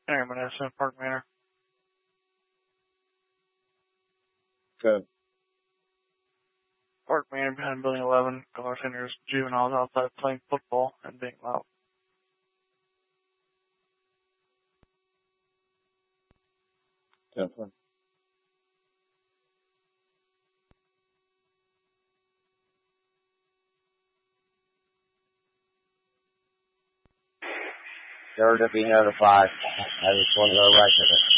Aaron Manessa, Park Manor. Good. Park Manor behind Building 11. Color seniors, juveniles outside playing football and being loud. Definitely. Third to be notified. I just want to go right to it.